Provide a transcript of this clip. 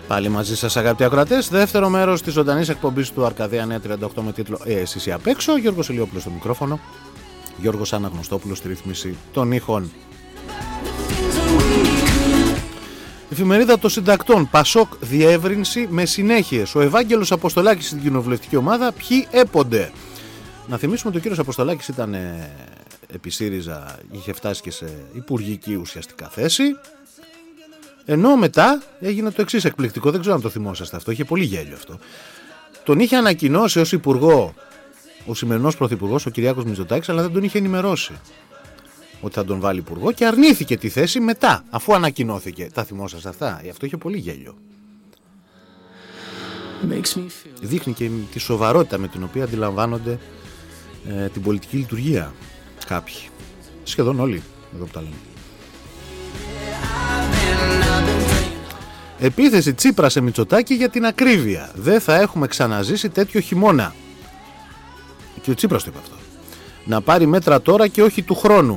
Πάλι μαζί σας αγαπητοί ακροατές, δεύτερο μέρος της ζωντανής εκπομπής του Αρκαδία Νέα 38 με τίτλο «Εσείς οι απ' έξω». Γιώργος Ηλιόπουλος στο μικρόφωνο, Γιώργος Αναγνωστόπουλος στη ρύθμιση των ήχων. Εφημερίδα των Συντακτών, Πασόκ διεύρυνση με συνέχειες. Ο Ευάγγελος Αποστολάκης στην κοινοβουλευτική ομάδα, ποιοι έπονται. Να θυμίσουμε ότι ο κύριος Αποστολάκης ήταν επί ΣΥΡΙΖΑ, είχε φτάσει και σε υπουργική ουσιαστικά θέση. Ενώ μετά έγινε το εξής εκπληκτικό, δεν ξέρω αν το θυμόσαστε αυτό, είχε πολύ γέλιο αυτό. Τον είχε ανακοινώσει ως υπουργό ο σημερινός πρωθυπουργός, ο Κυριάκος Μητσοτάκης, αλλά δεν τον είχε ενημερώσει ότι θα τον βάλει υπουργό και αρνήθηκε τη θέση μετά, αφού ανακοινώθηκε. Τα θυμόσαστε αυτά? Αυτό είχε πολύ γέλιο. Δείχνει και τη σοβαρότητα με την οποία αντιλαμβάνονται την πολιτική λειτουργία κάποιοι. Σχεδόν όλοι εδώ που τα λέμε. Επίθεση Τσίπρα σε Μητσοτάκη για την ακρίβεια. Δεν θα έχουμε ξαναζήσει τέτοιο χειμώνα. Και ο Τσίπρας το είπε αυτό. Να πάρει μέτρα τώρα και όχι του χρόνου.